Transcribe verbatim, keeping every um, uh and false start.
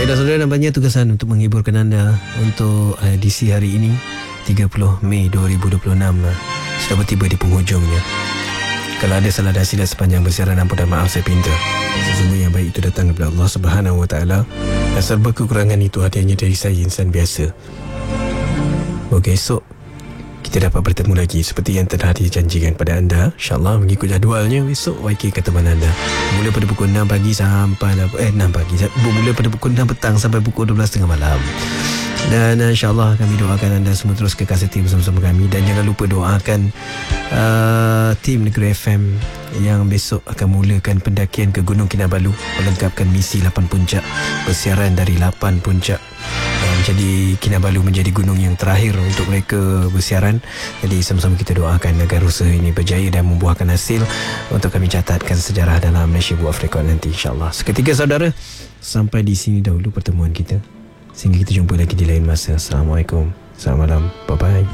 Baiklah saudara, nampaknya tugasan untuk menghiburkan anda untuk uh, edisi hari ini tiga puluh Mei dua ribu dua puluh enam uh, sudah bertiba di penghujungnya. Kalau ada salah dan silap sepanjang bersiaran, ampun dan maaf saya pinta. Sesungguhnya yang baik itu datang daripada Allah Subhanahu Wa Taala, dan serba kekurangan itu hanya dari saya, insan biasa. Okey, esok kita dapat bertemu lagi seperti yang telah dijanjikan pada anda, insyaAllah mengikut jadualnya. Besok Y K kata mana anda mula pada pukul enam pagi sampai eh enam pagi mula pada pukul enam petang sampai pukul dua belas tiga puluh malam. Dan uh, insyaAllah kami doakan anda semua terus kekal setia bersama-sama kami. Dan jangan lupa doakan uh, tim Negeri F M yang besok akan mulakan pendakian ke Gunung Kinabalu, melengkapkan misi lapan puncak, bersiaran dari lapan puncak. Jadi Kinabalu menjadi gunung yang terakhir untuk mereka bersiaran. Jadi sama-sama kita doakan agar usaha ini berjaya dan membuahkan hasil untuk kami catatkan sejarah dalam Malaysia Buat Rekod nanti, insyaAllah. Seketika saudara, sampai di sini dahulu pertemuan kita. Sehingga kita jumpa lagi di lain masa. Assalamualaikum, selamat malam, bye-bye.